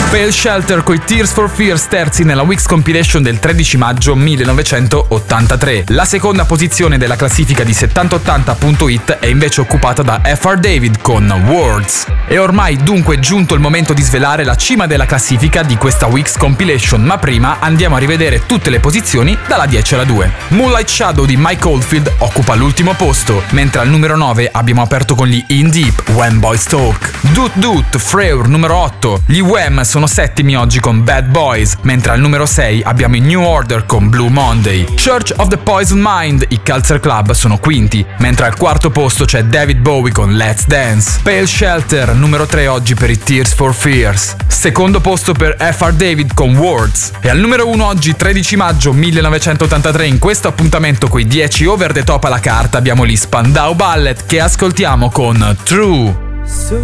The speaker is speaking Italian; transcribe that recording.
Pale Shelter coi Tears for Fears terzi nella Weeks Compilation del 13 maggio 1983. La seconda posizione della classifica di 7080.it è invece occupata da F.R. David con Words. È ormai dunque giunto il momento di svelare la cima della classifica di questa Weeks Compilation, ma prima andiamo a rivedere tutte le posizioni dalla 10 alla 2. Moonlight Shadow di Mike Oldfield occupa l'ultimo posto, mentre al numero 9 abbiamo aperto con gli In Deep, When Boys Talk. Doot Doot, Freur, numero 8. Gli Wham sono settimi oggi con Bad Boys, mentre al numero 6 abbiamo i New Order con Blue Monday. Church of the Poison Mind, i Culture Club sono quinti, mentre al quarto posto c'è David Bowie con Let's Dance. Pale Shelter, numero 3 oggi per i Tears for Fears. Secondo posto per F.R. David con Words. E al numero 1 oggi, 13 maggio 1983, in questo appuntamento coi 10 over the top alla carta abbiamo gli Spandau Ballet che ascoltiamo con True.